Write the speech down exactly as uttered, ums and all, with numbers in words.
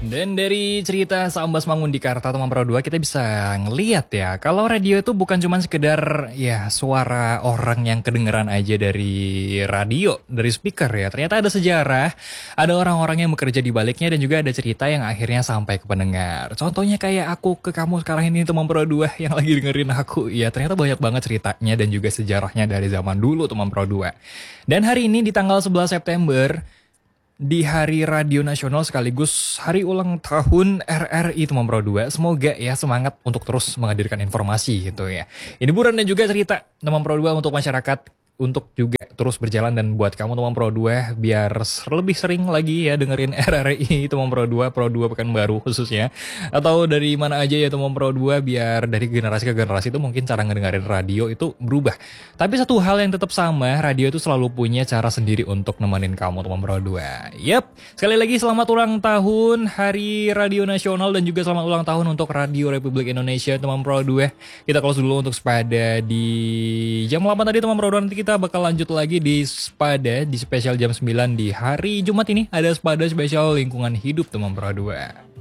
Dan dari cerita Sambas Mangun di Karta teman Pro dua kita bisa ngeliat ya kalau radio itu bukan cuma sekedar ya suara orang yang kedengeran aja dari radio, dari speaker ya. Ternyata ada sejarah, ada orang-orang yang bekerja di baliknya dan juga ada cerita yang akhirnya sampai ke pendengar. Contohnya kayak aku ke kamu sekarang ini teman Pro dua yang lagi dengerin aku. Ya ternyata banyak banget ceritanya dan juga sejarahnya dari zaman dulu teman Pro dua. Dan hari ini di tanggal sebelas September di Hari Radio Nasional sekaligus hari ulang tahun R R I teman Pro dua. Semoga ya semangat untuk terus menghadirkan informasi gitu ya. Ini buran dan juga cerita teman Pro dua untuk masyarakat untuk juga terus berjalan dan buat kamu teman Pro dua biar lebih sering lagi ya dengerin R R I teman Pro dua, Pro dua Pekanbaru khususnya. Atau dari mana aja ya teman Pro dua biar dari generasi ke generasi itu mungkin cara ngedengerin radio itu berubah. Tapi satu hal yang tetap sama, radio itu selalu punya cara sendiri untuk nemenin kamu teman Pro dua. Yap, sekali lagi selamat ulang tahun Hari Radio Nasional dan juga selamat ulang tahun untuk Radio Republik Indonesia teman Pro dua. Kita close dulu untuk Sepada di jam delapan tadi teman Pro dua, nanti kita bakal lanjut lagi di Sepada di spesial jam sembilan di hari Jumat ini ada Sepada spesial lingkungan hidup teman Pro dua.